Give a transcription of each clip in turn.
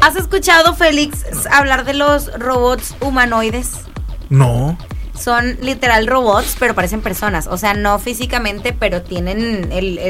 ¿Has escuchado, Félix, hablar de los robots humanoides? No. Son literal robots, pero parecen personas. O sea, no físicamente, pero tienen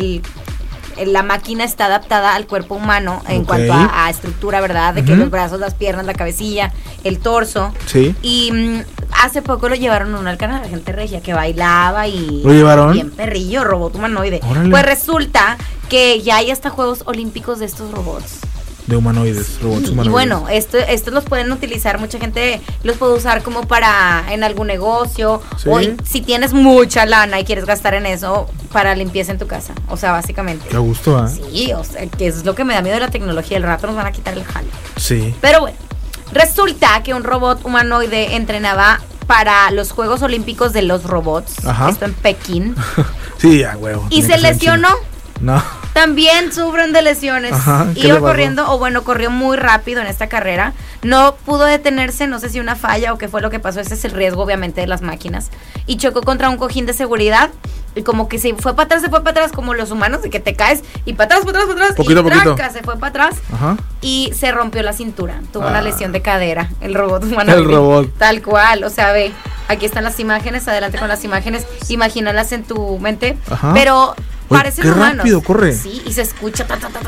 la máquina está adaptada al cuerpo humano en cuanto a estructura, ¿verdad? De que los brazos, las piernas, la cabecilla, el torso. Sí. Y hace poco lo llevaron uno al canal de Gente Regia que bailaba y... ¿Lo llevaron? Bien perrillo, robot humanoide. Órale. Pues resulta que ya hay hasta Juegos Olímpicos de estos robots. De humanoides, robots humanoides. Y bueno, estos los pueden utilizar, mucha gente los puede usar como para en algún negocio, ¿sí? O si tienes mucha lana y quieres gastar en eso, para limpieza en tu casa, o sea, básicamente. Qué gusto, ¿ah? Sí, o sea, que es lo que me da miedo de la tecnología, el rato nos van a quitar el jale. Sí. Pero bueno, resulta que un robot humanoide entrenaba para los Juegos Olímpicos de los Robots, Ajá. Esto en Pekín. Sí, a huevo. Y se lesionó. No. También sufren de lesiones. Ajá, ¿qué Iba le pasó? corriendo, o bueno, corrió muy rápido en esta carrera. No pudo detenerse, no sé si una falla o qué fue lo que pasó. Ese es el riesgo, obviamente, de las máquinas. Y chocó contra un cojín de seguridad. Y como que se fue para atrás, como los humanos, de que te caes y para atrás. Poquito y a poquito. se fue para atrás. Ajá. Y se rompió la cintura. Tuvo una lesión de cadera. El robot humano. El robot. Tal cual, o sea, ve. Aquí están las imágenes, adelante con las imágenes. Imagínalas en tu mente. Ajá. Pero... parecen qué humanos. rápido corre. Sí, y se escucha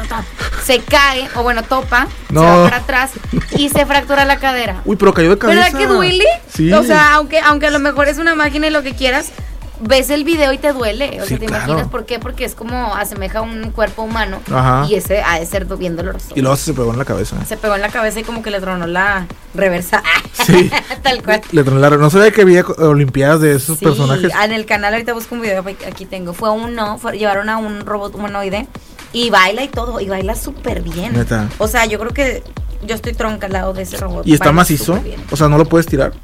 se cae, o bueno, topa, No. se va para atrás y se fractura la cadera. Uy, pero cayó de cabeza. ¿Verdad que duele? Sí. O sea, aunque a lo mejor es una máquina y lo que quieras, ves el video y te duele. O Sí, sea, ¿te claro. imaginas por qué? Porque es como asemeja a un cuerpo humano. Ajá. Y ese ha de ser bien doloroso. Y luego se pegó en la cabeza. Se pegó en la cabeza y como que le tronó la reversa. Sí. Tal cual. Le tronaron. No sabía que había olimpiadas de esos Sí, personajes. en el canal ahorita busco un video, aquí tengo. Llevaron a un robot humanoide y baila y todo, y baila súper bien. Neta. O sea, yo creo que yo estoy tronca al lado de ese robot. ¿Y está baila macizo? súper bien. O sea, ¿no lo puedes tirar?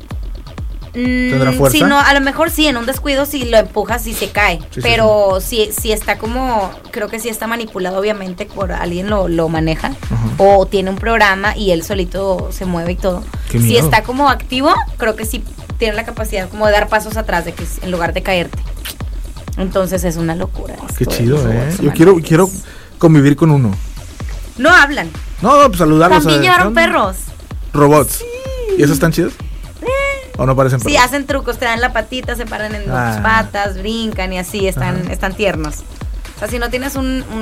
¿Tendrá fuerza? Sí, no, a lo mejor sí, en un descuido si lo empujas sí se cae. Sí, pero sí está como, creo que sí está manipulado, obviamente, por alguien lo maneja. Ajá. O tiene un programa y él solito se mueve y todo. Qué Si miedo. está como activo, creo que sí tiene la capacidad como de dar pasos atrás, de que en lugar de caerte. Entonces es una locura. Qué esto de chido, los robots Yo humanoides. quiero convivir con uno. No hablan. No, pues saludarlos. También llevaron ¿qué onda? perros. Robots. ¿Y esos están chidos? ¿O no parecen perros? Sí, hacen trucos, te dan la patita, se paran en las patas, brincan y así, están tiernos. O sea, si no tienes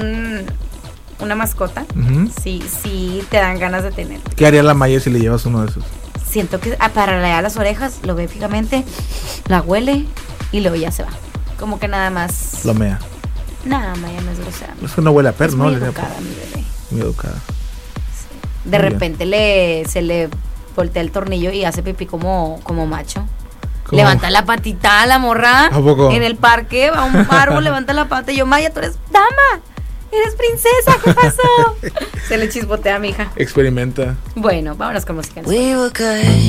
una mascota, sí te dan ganas de tener. ¿Qué haría la Maya si le llevas uno de esos? Siento que para leer las orejas, lo ve fijamente, la huele y luego ya se va. Como que nada más. Lo mea. Nada, Maya no es grosera. Es que no huele a perro, Es ¿no? muy Le- educada, mi bebé. Muy educada. De Muy repente se le voltea el tornillo y hace pipí como macho. ¿Cómo? Levanta la patita a la morra. ¿A poco? En el parque, va a un árbol, levanta la pata y yo, Maya, tú eres dama, eres princesa, ¿qué pasó? Se le chispotea a mi hija. Experimenta. Bueno, vámonos con música. We were good.